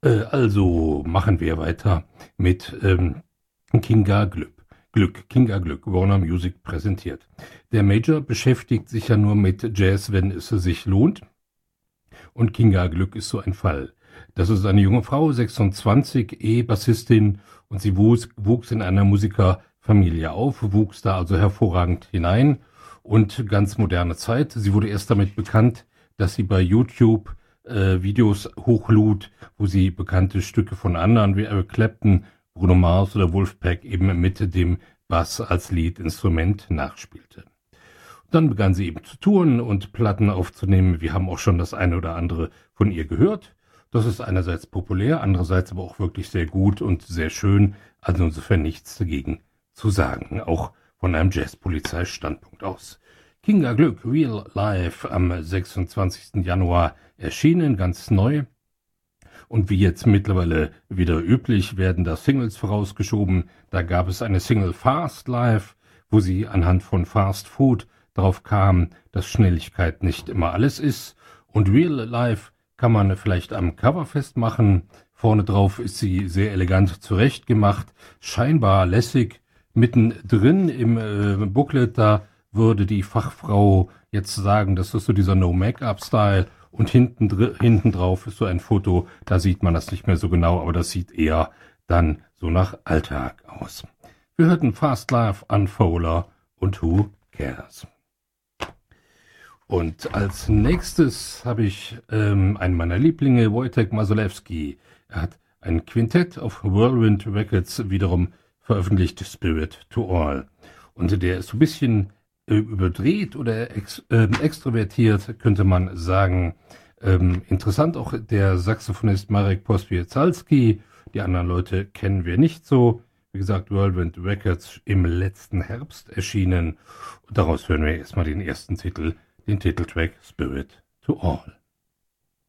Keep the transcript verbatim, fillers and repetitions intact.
Äh, also machen wir weiter mit ähm, Kinga Glück. Glück, Kinga Glück, Warner Music präsentiert. Der Major beschäftigt sich ja nur mit Jazz, wenn es sich lohnt. Und Kinga Glück ist so ein Fall. Das ist eine junge Frau, sechsundzwanzig, E-Bassistin, und sie wuchs, wuchs in einer Musikerfamilie auf, wuchs da also hervorragend hinein und ganz moderne Zeit. Sie wurde erst damit bekannt, dass sie bei YouTube äh, Videos hochlud, wo sie bekannte Stücke von anderen wie Eric Clapton, Bruno Mars oder Wolfpack eben mit dem Bass als Leadinstrument nachspielte. Dann begann sie eben zu touren und Platten aufzunehmen. Wir haben auch schon das eine oder andere von ihr gehört. Das ist einerseits populär, andererseits aber auch wirklich sehr gut und sehr schön. Also insofern nichts dagegen zu sagen, auch von einem Jazzpolizei-Standpunkt aus. Kinga Glück, Real Life, am sechsundzwanzigsten Januar erschienen, ganz neu. Und wie jetzt mittlerweile wieder üblich, werden da Singles vorausgeschoben. Da gab es eine Single Fast Life, wo sie anhand von Fast Food drauf kam, dass Schnelligkeit nicht immer alles ist. Und Real Life kann man vielleicht am Cover festmachen. Vorne drauf ist sie sehr elegant zurechtgemacht, scheinbar lässig. Mittendrin im äh, Booklet, da würde die Fachfrau jetzt sagen, das ist so dieser No-Make-up-Style. Und hinten, hinten drauf ist so ein Foto, da sieht man das nicht mehr so genau, aber das sieht eher dann so nach Alltag aus. Wir hörten Fast Life, Unfowler und Who Cares. Und als nächstes habe ich ähm, einen meiner Lieblinge, Wojtek Masolewski. Er hat ein Quintett auf Whirlwind Records wiederum veröffentlicht, Spirit to All. Und der ist so ein bisschen äh, überdreht oder ex, äh, extrovertiert, könnte man sagen. Ähm, interessant auch der Saxophonist Marek Pospieszalski. Die anderen Leute kennen wir nicht so. Wie gesagt, Whirlwind Records im letzten Herbst erschienen. Und daraus hören wir erstmal den ersten Titel, den Titeltrack Spirit to All.